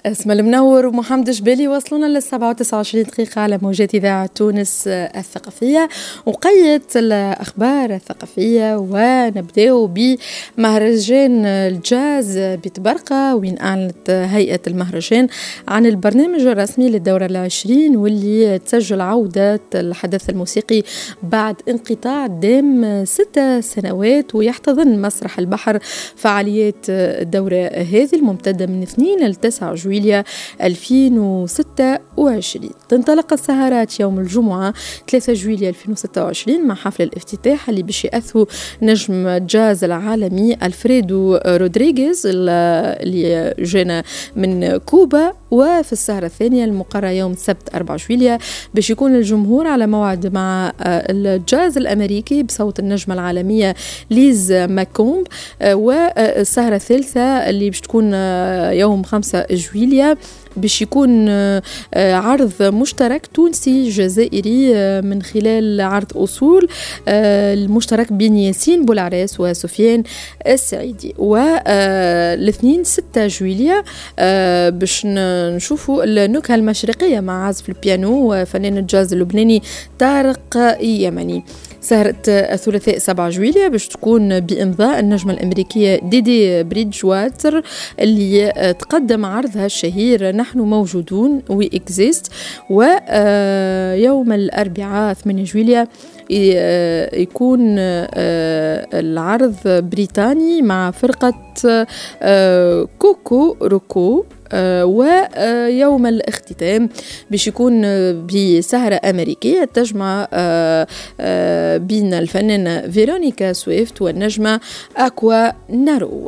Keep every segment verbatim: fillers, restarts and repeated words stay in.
اسم المنور ومحمد جبالي وصلنا للسبعة وتسعة وعشرين دقيقة على موجات إذاعة تونس الثقافية، وقيت الأخبار الثقافية ونبدأ بمهرجان الجاز بتبرقة، وين أعلنت هيئة المهرجان عن البرنامج الرسمي للدورة العشرين، واللي تسجل عودة الحدث الموسيقي بعد انقطاع دام ستة سنوات. ويحتضن مسرح البحر فعاليات الدورة هذه الممتدة من اثنين ل تسعة جويلية ألفين وستة وعشرين. تنطلق السهرات يوم الجمعة ثلاثة جويلية ألفين وستة وعشرين مع حفل الافتتاح اللي باش يأثوا نجم الجاز العالمي ألفريدو رودريغيز اللي جانا من كوبا. وفي السهرة الثانية المقررة يوم السبت أربعة جويلية باش يكون الجمهور على موعد مع الجاز الأمريكي بصوت النجمة العالمية ليز ماكومب. والسهرة الثالثة اللي باش تكون يوم خمسة جويلية باش يكون عرض مشترك تونسي جزائري من خلال عرض أصول المشترك بين ياسين بولعراس وسفيان السعيدي. والاثنين ستة جويلية باش نشوفوا النكهة المشرقية مع عازف البيانو وفنان الجاز اللبناني طارق يمني. سهرة الثلاثاء سبعة جويلية باش تكون بإمضاء النجمة الأمريكية ديدي بريدج واتر اللي تقدم عرضها الشهير نحن موجودون وي إكزيست. ويوم الأربعاء ثمانية جويلية يكون العرض بريطاني مع فرقة كوكو روكو. ويوم الاختتام باش يكون بسهرة أمريكية تجمع بين الفنانة فيرونيكا سويفت والنجمة أكوا نارو.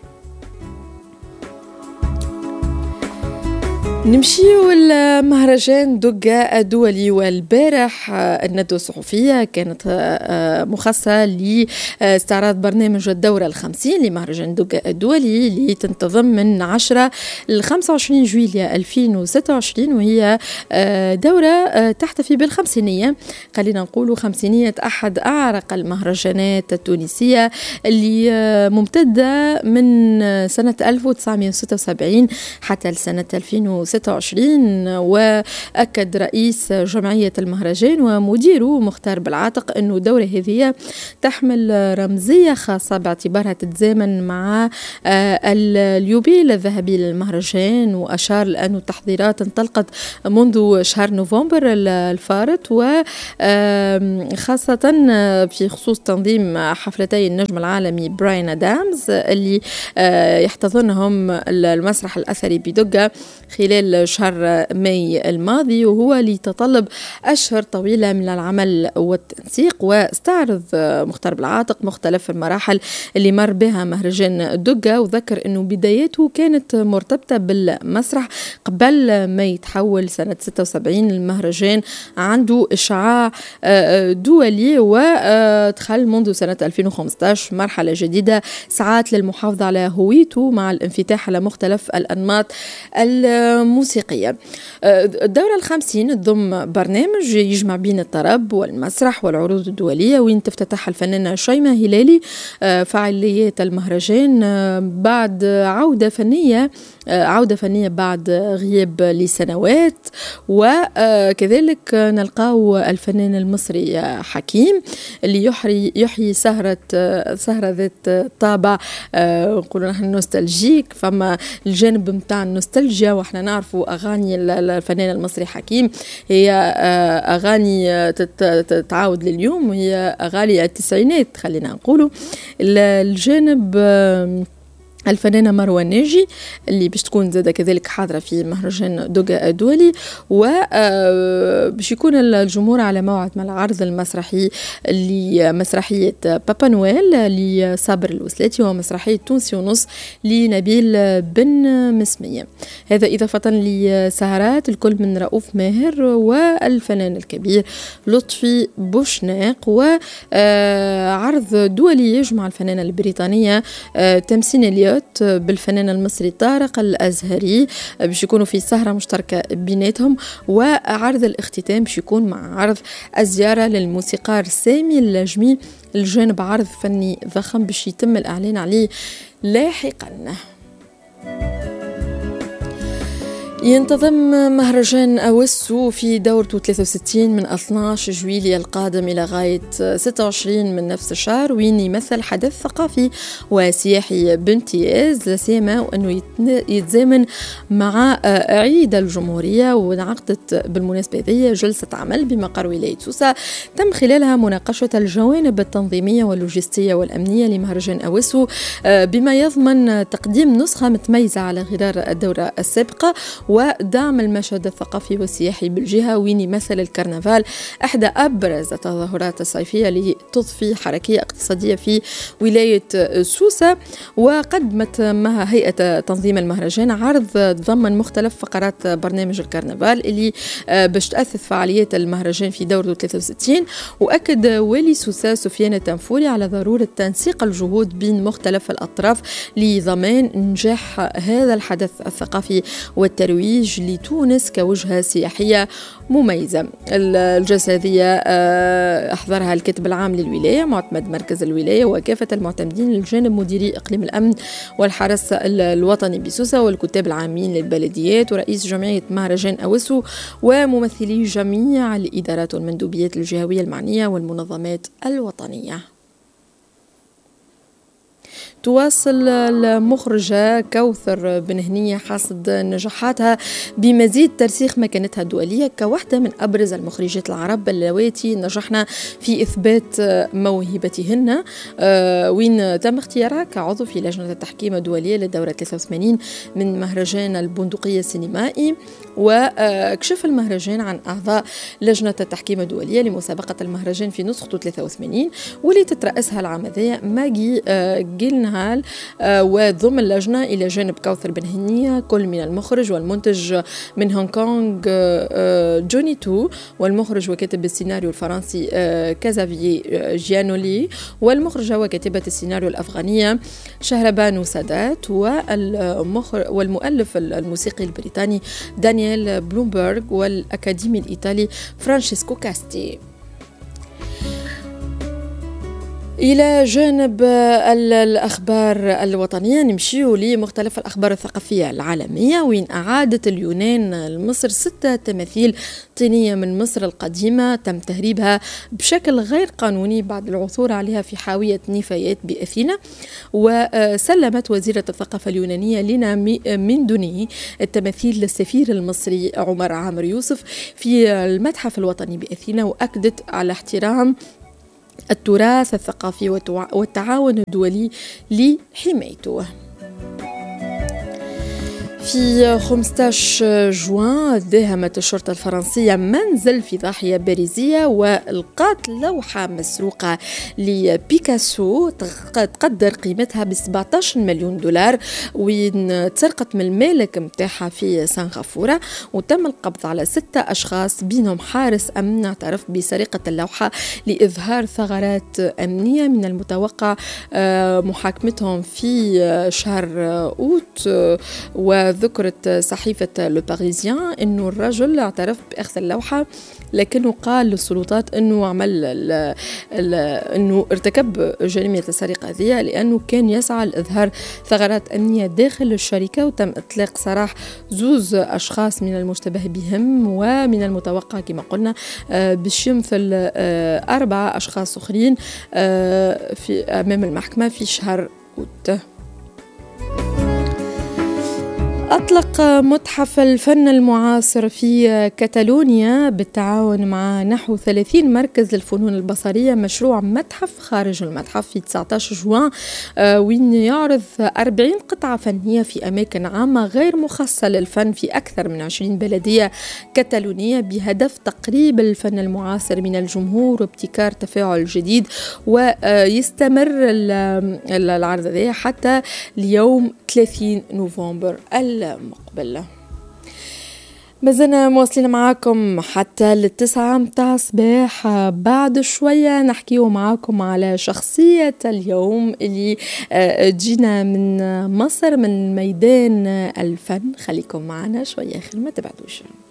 نمشيو المهرجان دقة الدولي. والبارح الندوة الصحفية كانت مخصصة لاستعراض برنامج الدورة الخمسين لمهرجان دقة الدولي اللي تنتظم من عشرة ل خمسة وعشرين جويلية ألفين وستة وعشرين، وهي دورة تحتفي بالخمسينية، خلينا نقولوا خمسينية أحد أعرق المهرجانات التونسية اللي ممتدة من سنة ألف وتسعمائة وستة وسبعين حتى لسنة ألفين وستة وعشرين. وأكد رئيس جمعية المهرجان ومديره مختار بالعاتق أنه الدورة هذه تحمل رمزية خاصة باعتبارها تتزامن مع اليوبيل الذهبي للمهرجان. وأشار لأنه التحضيرات انطلقت منذ شهر نوفمبر الفارط، وخاصة في خصوص تنظيم حفلتي النجم العالمي براين آدامز اللي يحتضنهم المسرح الأثري بدقة خلال شهر ماي الماضي، وهو ليتطلب أشهر طويلة من العمل والتنسيق. واستعرض مختار بالعاتق مختلف المراحل اللي مر بها مهرجان دقة، وذكر أنه بدايته كانت مرتبطة بالمسرح قبل ما يتحول سنة ستة وسبعين. المهرجان عنده إشعاع دولي، ودخل منذ سنة ألفين وخمسة عشر مرحلة جديدة سعات للمحافظة على هويته مع الانفتاح على مختلف الأنماط الموسيقية. الدورة الخمسين تضم برنامج يجمع بين الطرب والمسرح والعروض الدولية، وين تفتتح الفنانة شيماء هلالي فعاليات المهرجان بعد عودة فنية عودة فنية بعد غياب لسنوات. وكذلك نلقاو الفنان المصري حكيم اللي يحيي يحيي سهرة سهرة ذات طابع نقولوا نحن نوستالجيك، فما الجانب متاع النوستالجيا، واحنا نعرفوا أغاني الفنان المصري حكيم هي أغاني تتعاود لليوم، وهي أغاني التسعينات خلينا نقولوا. الجانب الفنانة مروة ناجي اللي باش تكون زادة كذلك حاضرة في مهرجان دقة الدولي، وباش يكون الجمهور على موعد مع العرض المسرحي اللي مسرحية بابا نويل لصابر الوسلاتي ومسرحية تونسي ونص لنبيل بن مسمية. هذا إضافة لسهرات الكل من رؤوف ماهر والفنان الكبير لطفي بوشناق، وعرض دولي يجمع الفنانة البريطانية تمسين اليوت بالفنان المصري طارق الأزهري باش يكونوا في سهرة مشتركة بيناتهم. وعرض الاختتام باش يكون مع عرض الزيارة للموسيقار سامي اللاجمي، الجانب عرض فني ضخم باش يتم الإعلان عليه لاحقا. ينتظم مهرجان أوسو في دورته ثلاثة وستين من اثني عشر جويلية القادم إلى غاية ستة وعشرين من نفس الشهر، وين يمثل حدث ثقافي وسياحي بامتياز، لا سيما وأنه يتزامن مع عيد الجمهورية. وانعقدت بالمناسبة ذي جلسة عمل بمقر ولاية سوسة تم خلالها مناقشة الجوانب التنظيمية واللوجستية والأمنية لمهرجان أوسو، بما يضمن تقديم نسخة متميزة على غرار الدورة السابقة ودعم المشهد الثقافي والسياحي بالجهة، وين يمثل الكرنفال إحدى أبرز التظاهرات الصيفية لتضفي حركية اقتصادية في ولاية سوسة. وقدمت مها هيئة تنظيم المهرجان عرض ضمن مختلف فقرات برنامج الكرنفال اللي باش تأثث فعاليات المهرجان في دورته ثلاثة وستين. وأكد والي سوسة سفيان التنفوري على ضرورة تنسيق الجهود بين مختلف الأطراف لضمان نجاح هذا الحدث الثقافي والترويج لتونس كوجهة سياحية مميزة. الجلسة هذه أحضرها الكاتب العام للولاية معتمد مركز الولاية وكافة المعتمدين للجانب مديري إقليم الأمن والحرس الوطني بسوسة والكتاب العامين للبلديات ورئيس جمعية مهرجان أوسو وممثلي جميع الإدارات والمندوبيات الجهوية المعنية والمنظمات الوطنية. تواصل المخرجة كوثر بن هنية حصد نجاحاتها بمزيد ترسيخ مكانتها الدولية كواحدة من أبرز المخرجات العرب اللواتي نجحنا في إثبات موهبتهن، وين تم اختيارها كعضو في لجنة التحكيم الدولية للدورة ثلاثة وثمانين من مهرجان البندقية السينمائي. وكشف المهرجان عن أعضاء لجنة التحكيم الدولية لمسابقة المهرجان في نسخته ثلاثة وثمانين واللي تترأسها العام ذا ماجي جيلنهال، وضم اللجنة إلى جانب كوثر بن هنية كل من المخرج والمنتج من هونغ كونغ جوني تو، والمخرج وكاتب السيناريو الفرنسي كازافيي جيانولي، والمخرجة وكاتبة السيناريو الأفغانية شهربانو سادات، والمؤلف الموسيقي البريطاني دانيال بلومبرغ، والأكاديمي الإيطالي فرانشيسكو كاستي. إلى جانب الأخبار الوطنية نمشيو لمختلف الأخبار الثقافية العالمية، وين أعادت اليونان لمصر ستة تماثيل طينية من مصر القديمة تم تهريبها بشكل غير قانوني بعد العثور عليها في حاوية نفايات بأثينا. وسلمت وزيرة الثقافة اليونانية لينا مندوني التماثيل للسفير المصري عمر عامر يوسف في المتحف الوطني بأثينا، وأكدت على احترام التراث الثقافي والتعاون الدولي لحمايته. في خمسة عشر جوان داهمت الشرطة الفرنسية منزل في ضاحية باريزية والقات لوحة مسروقة لبيكاسو تقدر قيمتها ب سبعة عشر مليون دولار، وين تسرقت من المالك متاعها في سنغافورة. وتم القبض على ستة أشخاص بينهم حارس أمن اعترف بسرقة اللوحة لإظهار ثغرات أمنية. من المتوقع محاكمتهم في شهر أوت. و ذكرت صحيفة لو باريزيان أنه الرجل اعترف بأخذ اللوحة، لكنه قال للسلطات أنه عمل ال ال أنه ارتكب جريمة السرقة هذه لأنه كان يسعى لإظهار ثغرات أمنية داخل الشركة. وتم إطلاق سراح زوز أشخاص من المشتبه بهم، ومن المتوقع كما قلنا باش يمثل أربعة أشخاص أخرين في أمام المحكمة في شهر أوت. أطلق متحف الفن المعاصر في كاتالونيا بالتعاون مع نحو ثلاثين مركز للفنون البصرية مشروع متحف خارج المتحف في تسعة عشر جوان، وين يعرض أربعين قطعة فنية في أماكن عامة غير مخصصة للفن في أكثر من عشرين بلدية كتالونية بهدف تقريب الفن المعاصر من الجمهور وابتكار تفاعل جديد. ويستمر العرض هذا حتى اليوم ثلاثين نوفمبر المقبل. مازلنا مواصلين معاكم حتى للتسعة متاع الصباح. بعد شوية نحكيو معاكم على شخصية اليوم اللي جينا من مصر من ميدان الفن. خليكم معنا شوية آخر ما تبعدوش.